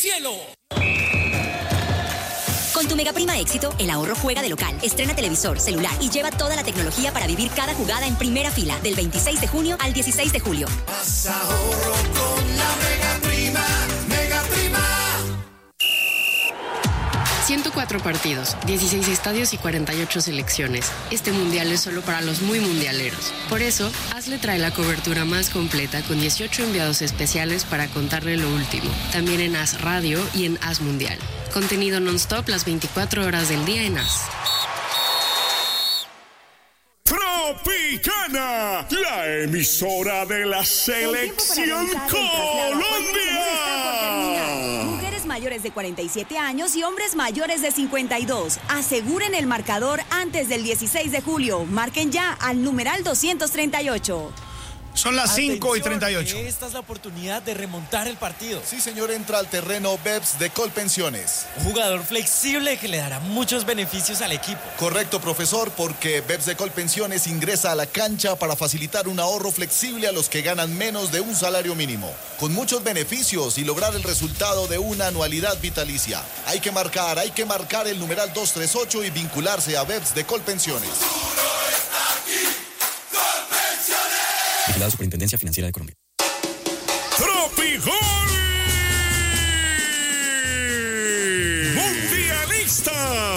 cielo. Con tu Mega Prima Éxito, el ahorro juega de local. Estrena televisor, celular y lleva toda la tecnología para vivir cada jugada en primera fila del 26 de junio al 16 de julio. Haz ahorro con la Mega Prima. Mega Prima. 104 partidos, 16 estadios y 48 selecciones. Este mundial es solo para los muy mundialeros. Por eso, Hazle trae la cobertura más completa con 18 enviados especiales para contarle lo último. También en Haz Radio y en Haz Mundial. Contenido non-stop las 24 horas del día en Haz. Tropicana, la emisora de la Selección Colombia. Mujeres mayores de 47 años y hombres mayores de 52. Aseguren el marcador antes del 16 de julio. Marquen ya al numeral 238. Son las 5:38. Esta es la oportunidad de remontar el partido. Sí, señor, entra al terreno BEPS de Colpensiones. Un jugador flexible que le dará muchos beneficios al equipo. Correcto, profesor, porque BEPS de Colpensiones ingresa a la cancha para facilitar un ahorro flexible a los que ganan menos de un salario mínimo, con muchos beneficios y lograr el resultado de una anualidad vitalicia. Hay que marcar el numeral 238 y vincularse a BEPS de Colpensiones. La Superintendencia Financiera de Colombia. ¡Tropigol! ¡Mundialista!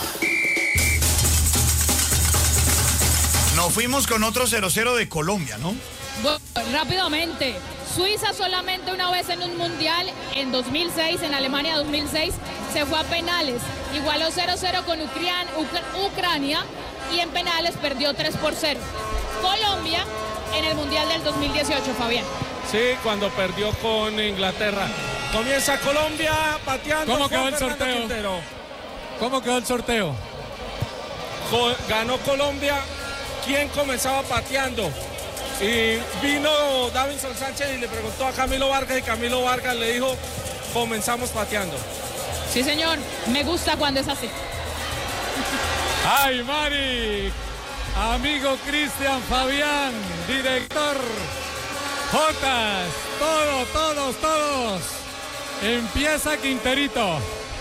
Nos fuimos con otro 0-0 de Colombia, ¿no? Bueno, rápidamente. Suiza solamente una vez en un mundial, en 2006, en Alemania 2006, se fue a penales. Igualó 0-0 con Ucrania y en penales perdió 3-0. Colombia en el Mundial del 2018, Fabián. Sí, cuando perdió con Inglaterra. Comienza Colombia pateando. ¿Cómo quedó el sorteo? Quintero. ¿Cómo quedó el sorteo? Ganó Colombia. ¿Quién comenzaba pateando? Y vino Davinson Sánchez y le preguntó a Camilo Vargas y Camilo Vargas le dijo, comenzamos pateando. Sí, señor. Me gusta cuando es así. ¡Ay, Mari! Amigo Cristian Fabián, director, Jotas, todos. Empieza Quinterito.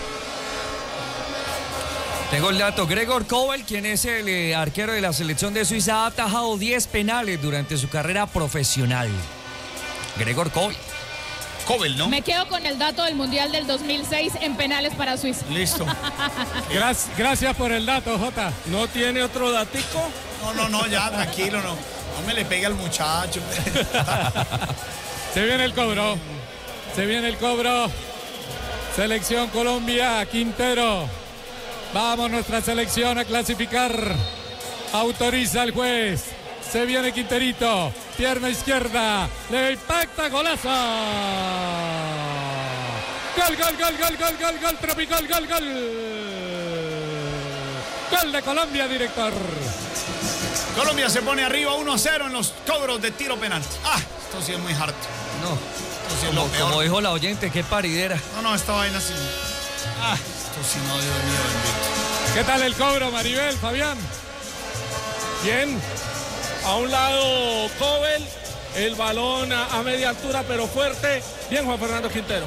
Tengo el dato. Gregor Kobel, quien es el arquero de la selección de Suiza, ha atajado 10 penales durante su carrera profesional. Gregor Kobel. Kobel, ¿no? Me quedo con el dato del Mundial del 2006 en penales para Suiza. Listo. Gracias por el dato, Jota. ¿No tiene otro datico? No, ya, tranquilo, no me le pegue al muchacho. Se viene el cobro. Selección Colombia, Quintero. Vamos nuestra selección a clasificar. Autoriza el juez. Se viene Quinterito. Pierna izquierda. Le impacta, golazo. Gol. Tropicol, gol. Gol de Colombia, director. Colombia se pone arriba 1-0 en los cobros de tiro penal. Esto sí es muy harto. No, esto sí es como dijo la oyente, qué paridera. No, esta vaina sí. Esto sí no, Dios mío, bendito. ¿Qué tal el cobro, Maribel, Fabián? Bien. A un lado Kobel, el balón a media altura pero fuerte. Bien, Juan Fernando Quintero.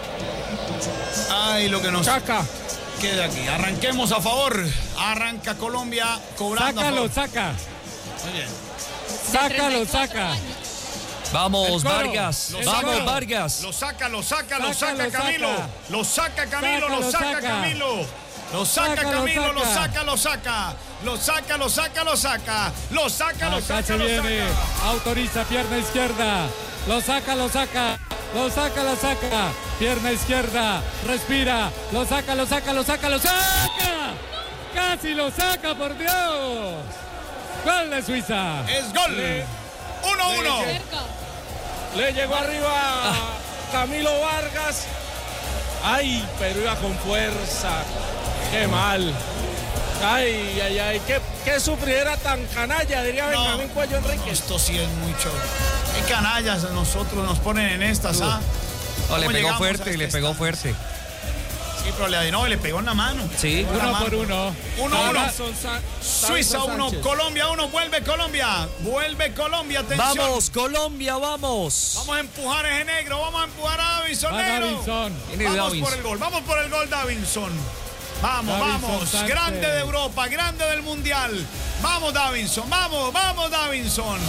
Lo que nos saca. Queda aquí. Arranquemos a favor. Arranca Colombia cobrando. Saca. Muy bien. Saca. Vamos, Vargas. Vamos, Vargas. Lo saca Camilo. Lo saca Camilo. Lo saca Camilo. Lo saca Camilo, lo saca. Se viene. Autoriza pierna izquierda. Lo saca. Pierna izquierda. Respira. Lo saca. Casi lo saca, por Dios. Gol de Suiza. Es gol. 1-1. Le llegó arriba Camilo Vargas. Ay, pero iba con fuerza. Qué mal. Ay. Qué sufridera tan canalla, diría Benjamín Cuello Enrique. Esto sí es mucho. Qué canallas nosotros nos ponen en estas, le pegó fuerte. Sí, pero le pegó en la mano. Sí. 1-1. 1-1. Suiza 1, Colombia 1. Vuelve Colombia. Vuelve Colombia. Atención. Vamos, Colombia, vamos. Vamos a empujar ese negro. Vamos a empujar a Davinson, negro. Vamos por el gol. Vamos por el gol, Davinson. Vamos. Sánchez. Grande de Europa, grande del Mundial. Vamos, Davinson. Vamos, Davinson.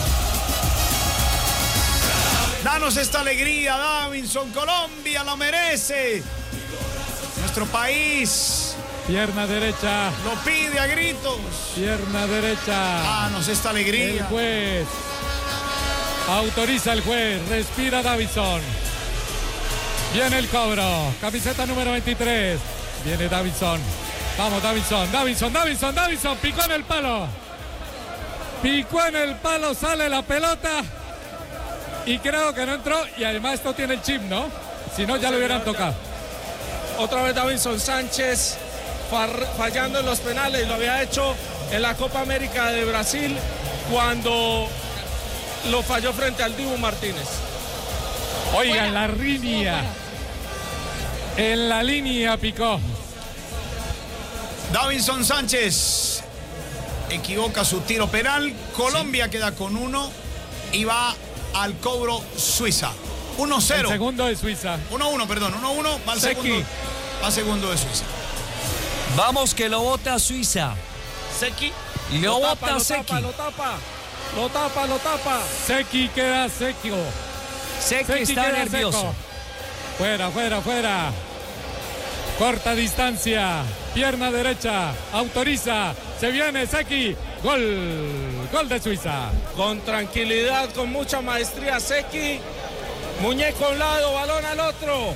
Danos esta alegría, Davinson. Colombia lo merece. Nuestro país. Pierna derecha. Lo pide a gritos. Pierna derecha. Danos esta alegría. El juez. Autoriza el juez. Respira Davinson. Viene el cobro. Camiseta número 23. Viene Davinson. Vamos, Davinson. Picó en el palo. Sale la pelota. Y creo que no entró. Y además esto tiene el chip, ¿no? Si no, ya lo hubieran tocado. Otra vez Davinson Sánchez fallando en los penales. Lo había hecho en la Copa América de Brasil cuando lo falló frente al Dibu Martínez. Oiga, en la línea. En la línea picó. Davinson Sánchez equivoca su tiro penal. Colombia queda con 1 y va al cobro Suiza. 1-0. El segundo de Suiza. 1-1, perdón. 1-1. Va al segundo. Va segundo de Suiza. Vamos que lo bota Suiza. Seki. Y lo bota Seki. Lo tapa. Seki queda seco. Seki está queda nervioso. Seco. Fuera. Corta distancia. Pierna derecha. Autoriza. Se viene Seki. Gol de Suiza. Con tranquilidad, con mucha maestría Seki. Muñeco a un lado, balón al otro.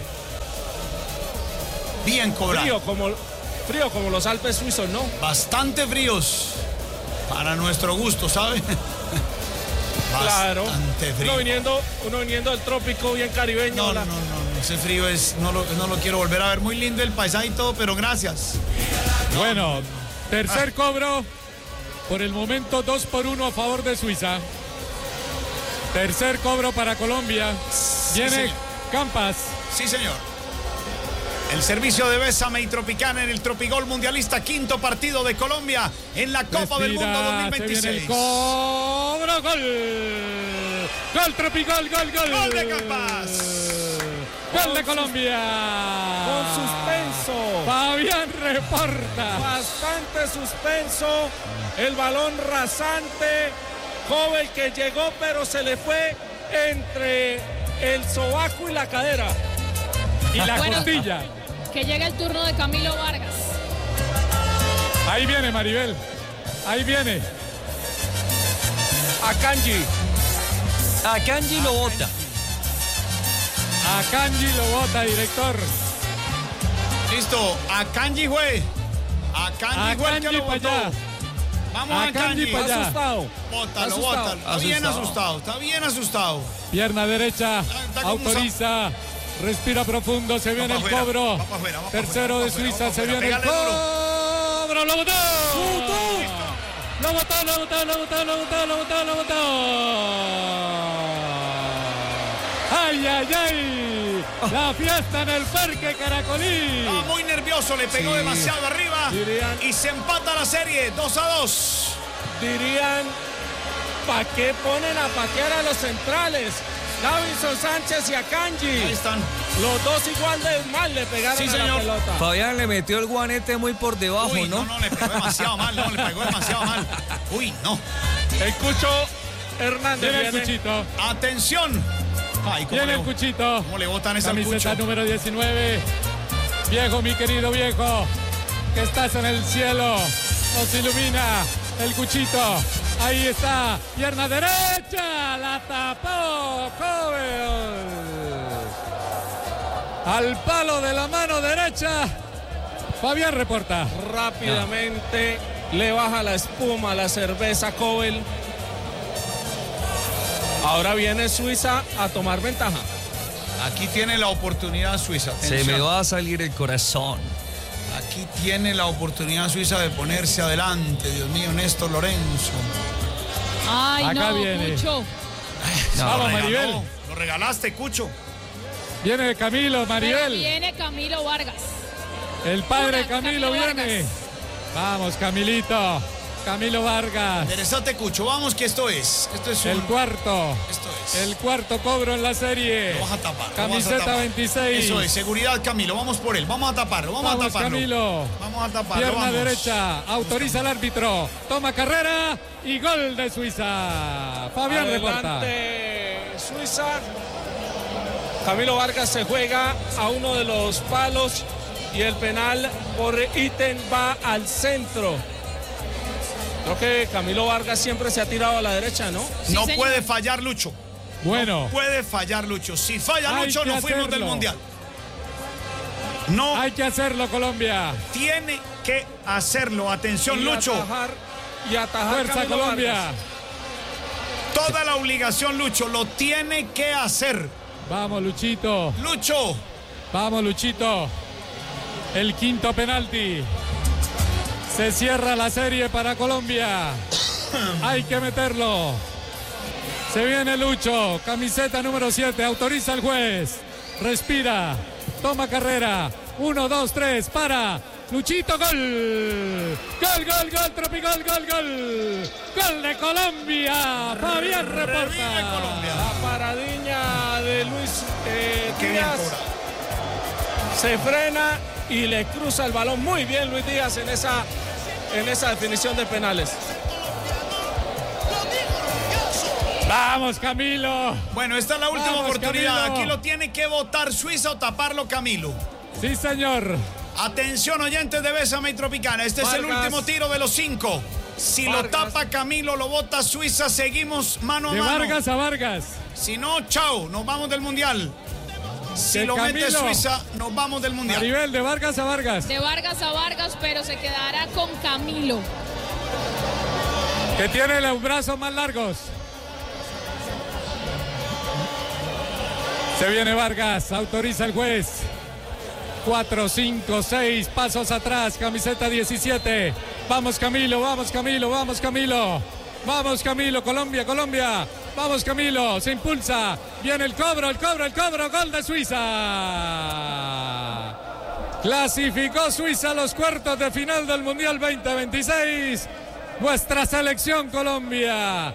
Bien cobrado. Frío como los Alpes suizos, ¿no? Bastante fríos. Para nuestro gusto, ¿sabe? Claro. Bastante frío. Uno viniendo del trópico bien caribeño. No. Ese frío no lo quiero volver a ver. Muy lindo el paisaje y todo, pero gracias. Bueno, tercer cobro. Por el momento 2-1 a favor de Suiza. Tercer cobro para Colombia. Viene Campas. Sí, señor. El servicio de Bésame y Tropicana en el Tropigol Mundialista. Quinto partido de Colombia en la Copa del Mundo 2026. Se viene el cobro. Gol Tropigol. Gol de Campas. Gol de Colombia. Con suspenso. Fabián reporta. Bastante suspenso. El balón rasante. Joven que llegó, pero se le fue entre el sobaco y la cadera. Y la costilla. Que llega el turno de Camilo Vargas. Ahí viene Maribel. Ahí viene. Akanji lo bota. Akanji lo bota, director. Listo. Akanji fue. Akanji fue el que lo botó. Vamos Akanji. Está asustado. Bótalo. Está bien asustado. Pierna derecha. Está como Autoriza. Respira profundo. Se viene el cobro. Tercero de Suiza. Se viene el cobro. Lo botó. Lo botó. ¡Ay! La fiesta en el Parque Caracolí. Estaba muy nervioso, le pegó demasiado arriba. Y se empata la serie, 2-2. Dirían, ¿para qué ponen a patear a los centrales? Davinson Sánchez y Akanji. Ahí están. Los dos igual de mal le pegaron a la pelota. Fabián le metió el guanete muy por debajo, ¿no? No, le pegó demasiado mal, Uy, no. El Cucho Hernández. Viene el Cuchito. Atención. Ay, Viene el Cuchito. ¿Cómo le botan esa camiseta Cucho? número 19. Viejo, mi querido viejo, que estás en el cielo. Nos ilumina el Cuchito. Ahí está. Pierna derecha. La tapó. Al palo de la mano derecha. Fabián reporta. Rápidamente le baja la espuma a la cerveza Cobel. Ahora viene Suiza a tomar ventaja. Aquí tiene la oportunidad Suiza. Atención. Se me va a salir el corazón. Aquí tiene la oportunidad Suiza de ponerse adelante. Dios mío, Néstor Lorenzo. Ay, acá no, viene. Cucho. Vamos, Maribel. Lo regalaste, Cucho. Viene Camilo, Maribel. Pero viene Camilo Vargas. El padre Camilo viene. Vamos, Camilito. Camilo Vargas. Interesante, Cucho. Vamos, que esto es el cuarto. Esto es. El cuarto cobro en la serie. Lo vas a tapar. Camiseta 26. Eso es, seguridad, Camilo. Vamos por él. Vamos a taparlo. Vamos a taparlo. Camilo. Vamos a taparlo. Pierna derecha. Autoriza el árbitro. Toma carrera y gol de Suiza. Fabián reporta. Suiza. Camilo Vargas se juega a uno de los palos y el penal por ítem va al centro. Creo que Camilo Vargas siempre se ha tirado a la derecha, ¿no? No puede fallar Lucho. Bueno. No puede fallar Lucho. Si falla Lucho, no fuimos del Mundial. No. Hay que hacerlo, Colombia. Tiene que hacerlo. Atención, Lucho. Y atajar. Fuerza, Camilo Colombia. Vargas. Toda la obligación, Lucho. Lo tiene que hacer. Vamos, Luchito. Lucho. Vamos, Luchito. El quinto penalti. Se cierra la serie para Colombia. Hay que meterlo. Se viene Lucho. Camiseta número 7. Autoriza el juez. Respira. Toma carrera. 1, 2, 3. Para. Luchito, gol. Gol, gol, gol. Tropigol, gol, gol. Gol de Colombia. Fabián reporta. La paradiña de Luis Díaz. Se frena y le cruza el balón muy bien Luis Díaz en esa definición de penales. Vamos, Camilo. Bueno, esta es la última Vamos, oportunidad. Camilo. Aquí lo tiene que votar Suiza o taparlo Camilo. Sí, señor. Atención, oyentes de Bésame y Tropicana. Este es el último tiro de los 5. Si Vargas. lo tapa Camilo, lo vota Suiza. Seguimos mano a De mano. Vargas a Vargas. Si no, chao, nos vamos del Mundial. Si De lo mete Camilo. Suiza, nos vamos del Mundial. Maribel, de Vargas a Vargas. De Vargas a Vargas, pero se quedará con Camilo. Que tiene los brazos más largos. Se viene Vargas, autoriza el juez. 4, 5, 6 pasos atrás, camiseta 17. Vamos Camilo, vamos Camilo, vamos Camilo. Vamos Camilo, Colombia, Colombia. Vamos Camilo, se impulsa. Viene el cobro, gol de Suiza. Clasificó Suiza a los cuartos de final del Mundial 2026. Nuestra selección Colombia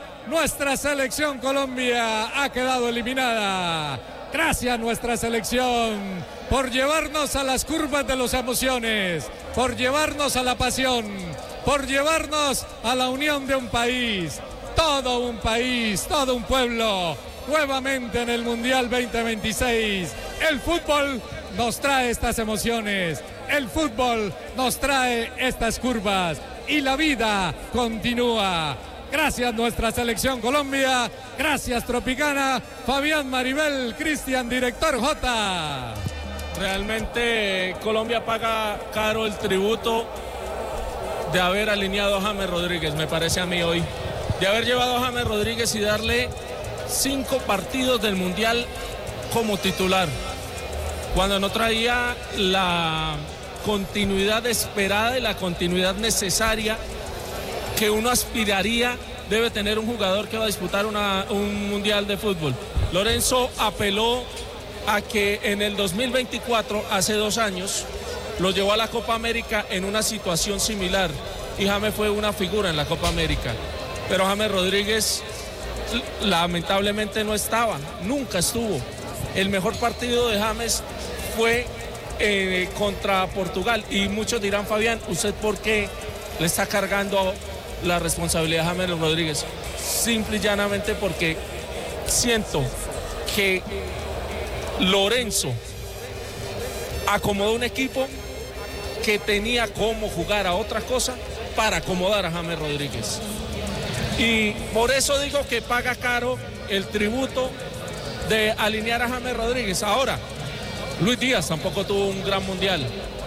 ha quedado eliminada. Gracias nuestra selección por llevarnos a las curvas de las emociones, por llevarnos a la pasión, por llevarnos a la unión de un país, todo un pueblo, nuevamente en el Mundial 2026. El fútbol nos trae estas emociones, el fútbol nos trae estas curvas y la vida continúa. Gracias nuestra selección Colombia, gracias Tropicana, Fabián, Maribel, Cristian, director J. Realmente Colombia paga caro el tributo de haber alineado a James Rodríguez, me parece a mí hoy. De haber llevado a James Rodríguez y darle 5 partidos del Mundial como titular. Cuando no traía la continuidad esperada y la continuidad necesaria que uno aspiraría, debe tener un jugador que va a disputar un Mundial de fútbol. Lorenzo apeló a que en el 2024, hace 2 años, lo llevó a la Copa América en una situación similar y James fue una figura en la Copa América. Pero James Rodríguez lamentablemente no estaba, nunca estuvo. El mejor partido de James fue contra Portugal y muchos dirán, Fabián, ¿usted por qué le está cargando la responsabilidad a James Rodríguez? Simple y llanamente porque siento que Lorenzo acomodó un equipo que tenía cómo jugar a otra cosa para acomodar a James Rodríguez. Y por eso digo que paga caro el tributo de alinear a James Rodríguez. Ahora, Luis Díaz tampoco tuvo un gran mundial.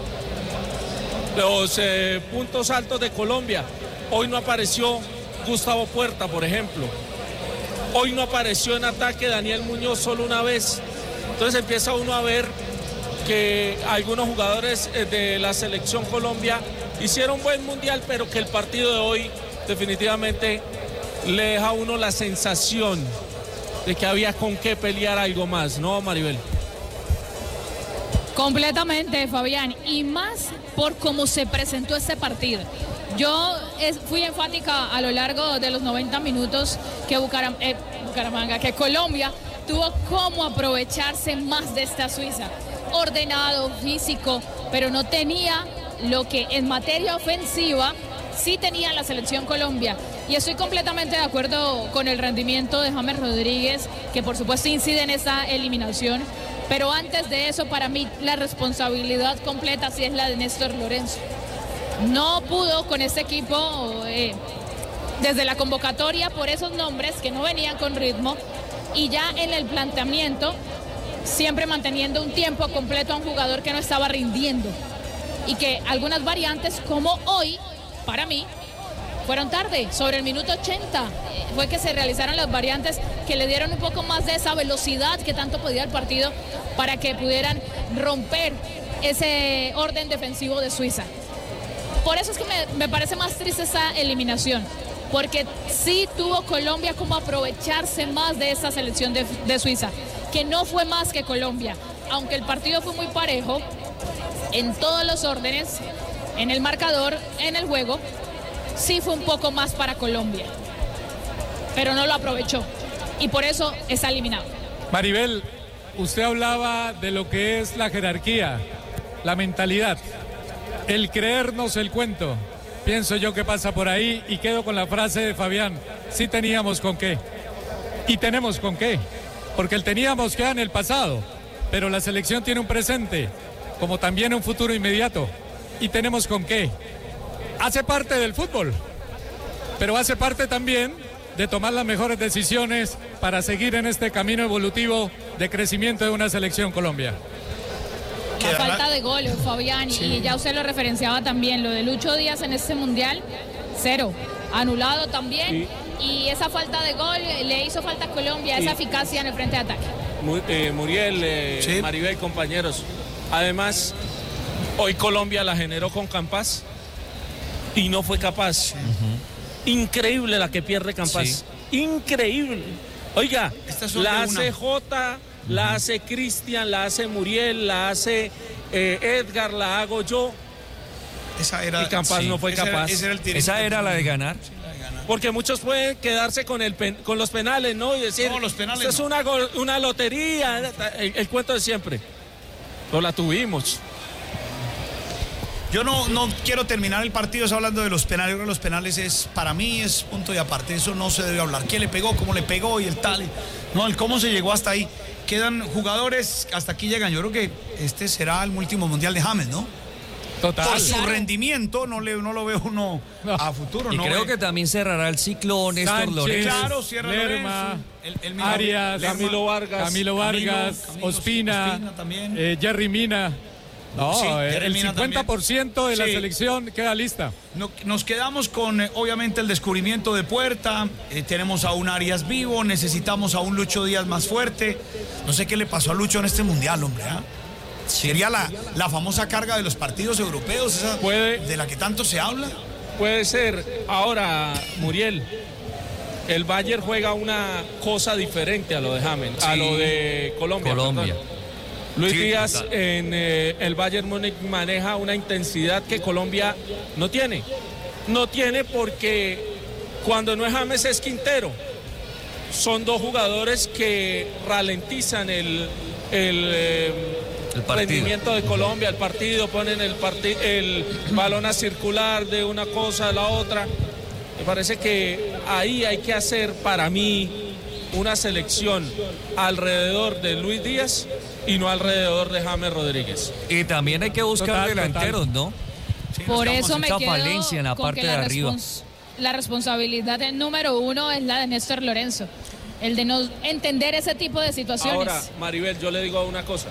Los puntos altos de Colombia. Hoy no apareció Gustavo Puerta, por ejemplo. Hoy no apareció en ataque Daniel Muñoz solo una vez. Entonces empieza uno a ver que algunos jugadores de la selección Colombia hicieron buen mundial, pero que el partido de hoy definitivamente le deja a uno la sensación de que había con qué pelear algo más, ¿no, Maribel? Completamente, Fabián, y más por cómo se presentó este partido. Yo fui enfática a lo largo de los 90 minutos que que Colombia tuvo cómo aprovecharse más de esta Suiza. Ordenado, físico, pero no tenía lo que en materia ofensiva sí tenía la selección Colombia. Y estoy completamente de acuerdo con el rendimiento de James Rodríguez, que por supuesto incide en esa eliminación. Pero antes de eso, para mí, la responsabilidad completa sí es la de Néstor Lorenzo. No pudo con este equipo desde la convocatoria por esos nombres que no venían con ritmo, y ya en el planteamiento, siempre manteniendo un tiempo completo a un jugador que no estaba rindiendo. Y que algunas variantes, como hoy, para mí, fueron tarde, sobre el minuto 80 fue que se realizaron las variantes que le dieron un poco más de esa velocidad que tanto podía el partido para que pudieran romper ese orden defensivo de Suiza. Por eso es que me parece más triste esa eliminación, porque sí tuvo Colombia como aprovecharse más de esa selección de Suiza, que no fue más que Colombia, aunque el partido fue muy parejo en todos los órdenes, en el marcador, en el juego. Sí fue un poco más para Colombia, pero no lo aprovechó y por eso está eliminado. Maribel, usted hablaba de lo que es la jerarquía, la mentalidad, el creernos el cuento. Pienso yo que pasa por ahí y quedo con la frase de Fabián, sí teníamos con qué y tenemos con qué, porque el teníamos queda en el pasado, pero la selección tiene un presente, como también un futuro inmediato, y tenemos con qué. Hace parte del fútbol, pero hace parte también de tomar las mejores decisiones para seguir en este camino evolutivo de crecimiento de una selección Colombia. La falta de gol, Fabián, sí. Y ya usted lo referenciaba también, lo de Lucho Díaz en este Mundial, 0, anulado también, sí. Y esa falta de gol le hizo falta a Colombia, esa eficacia en el frente de ataque. Muriel, sí. Maribel, compañeros, además, hoy Colombia la generó con Campas y no fue capaz. Increíble la que pierde Campas. Sí. Increíble. Oiga, la hace Jota, la hace Cristian, la hace Muriel, la hace Edgar, la hago yo. Esa era, y Campas no fue capaz. Esa era la de ganar. Porque muchos pueden quedarse con los penales, ¿no? Y decir, no, los penales esto es una lotería, el cuento de siempre. No la tuvimos. Yo no quiero terminar el partido hablando de los penales. Los penales para mí es punto y aparte. Eso no se debe hablar. ¿Quién le pegó? ¿Cómo le pegó? Y el tal. No, el cómo se llegó hasta ahí. Quedan jugadores, hasta aquí llegan. Yo creo que este será el último mundial de James, ¿no? Total. Por su rendimiento no lo veo uno a futuro. Y no creo que también cerrará el ciclo Néstor Lorenzo. Claro, cierra Lerma, el Arias, Camilo Vargas, Ospina, Jerry Mina. No, sí, el 50% de la selección queda lista. Nos quedamos con, obviamente, el descubrimiento de Puerta. Tenemos a un Arias vivo, necesitamos a un Lucho Díaz más fuerte. No sé qué le pasó a Lucho en este mundial, hombre. Sí. Sería la famosa carga de los partidos europeos, esa de la que tanto se habla. Puede ser. Ahora, Muriel, el Bayern juega una cosa diferente a lo de James, a lo de Colombia. Luis Díaz total. En el Bayern Múnich maneja una intensidad que Colombia no tiene. No tiene porque cuando no es James es Quintero. Son dos jugadores que ralentizan el rendimiento de Colombia, el partido, ponen el balón a circular de una cosa a la otra. Me parece que ahí hay que hacer, para mí, una selección alrededor de Luis Díaz y no alrededor de James Rodríguez. Y también hay que buscar delanteros, ¿no? Sí, por eso me quedo falencia en la parte de arriba. La responsabilidad número 1 es la de Néstor Lorenzo, el de no entender ese tipo de situaciones. Ahora, Maribel, yo le digo una cosa.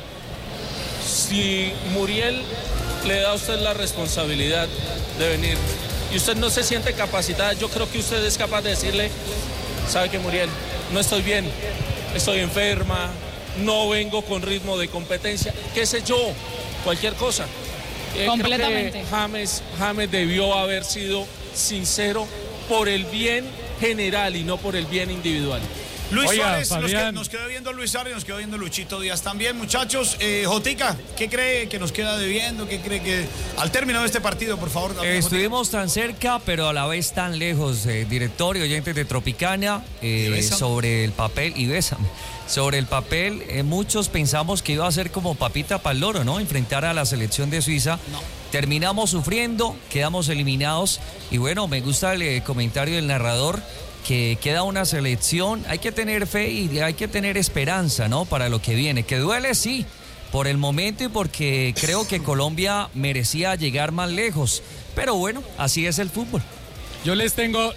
Si Muriel le da a usted la responsabilidad de venir y usted no se siente capacitada, yo creo que usted es capaz de decirle, ¿sabe qué, Muriel? No estoy bien, estoy enferma, no vengo con ritmo de competencia, qué sé yo, cualquier cosa. Completamente. Creo que James debió haber sido sincero por el bien general y no por el bien individual. Luis Oiga, Suárez, nos quedó viendo Luis Suárez, nos quedó viendo Luchito Díaz también. Muchachos, Jotica, ¿qué cree que nos queda debiendo? ¿Qué cree que al término de este partido, por favor? Estuvimos tan cerca, pero a la vez tan lejos, director y oyentes de Tropicana, sobre el papel, y bésame. Sobre el papel, muchos pensamos que iba a ser como papita para el loro, ¿no? Enfrentar a la selección de Suiza. No. Terminamos sufriendo, quedamos eliminados. Y bueno, me gusta el comentario del narrador, que queda una selección. Hay que tener fe y hay que tener esperanza, ¿no? Para lo que viene. Que duele, sí, por el momento y porque creo que Colombia merecía llegar más lejos. Pero bueno, así es el fútbol. Yo les tengo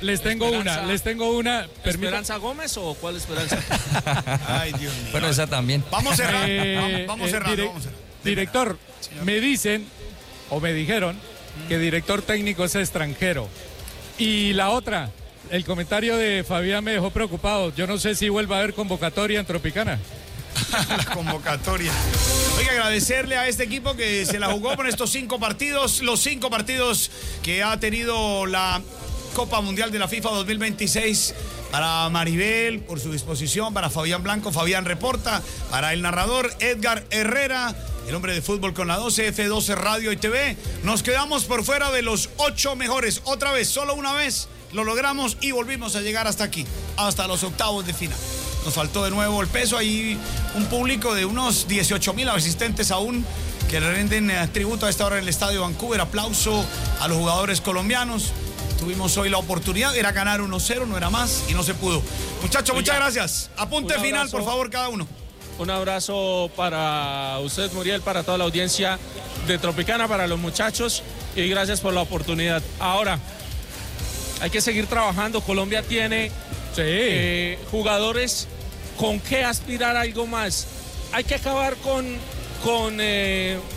una. ¿Esperanza Gómez o cuál Esperanza? Ay, Dios mío. Bueno, esa también. Vamos cerrando. Vamos cerrando. Director, me dicen, o me dijeron, que director técnico es extranjero. Y la otra, el comentario de Fabián me dejó preocupado. Yo no sé si vuelva a haber convocatoria en Tropicana. La convocatoria. Oiga, agradecerle a este equipo que se la jugó con estos 5 partidos, los 5 partidos que ha tenido la Copa Mundial de la FIFA 2026. Para Maribel, por su disposición, para Fabián Blanco, Fabián Reporta, para el narrador Edgar Herrera, el hombre de fútbol con la 12, F12 Radio y TV. Nos quedamos por fuera de los 8 mejores. Otra vez, solo una vez lo logramos y volvimos a llegar hasta aquí, hasta los octavos de final. Nos faltó de nuevo el peso. Hay un público de unos 18,000 asistentes aún que le rinden tributo a esta hora en el Estadio Vancouver. Aplauso a los jugadores colombianos. Tuvimos hoy la oportunidad, era ganar 1-0, no era más y no se pudo. Muchachos, muchas gracias. Apunte final, por favor, cada uno. Un abrazo para usted, Muriel, para toda la audiencia de Tropicana, para los muchachos, y gracias por la oportunidad. Ahora, hay que seguir trabajando. Colombia tiene jugadores con que aspirar a algo más. Hay que acabar con